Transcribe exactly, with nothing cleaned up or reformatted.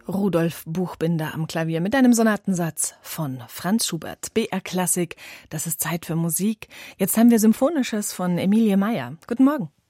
Rudolf Buchbinder am Klavier mit einem Sonatensatz von Franz Schubert. B R Klassik, das ist Zeit für Musik. Jetzt haben wir Symphonisches von Emilie Meier. Guten Morgen.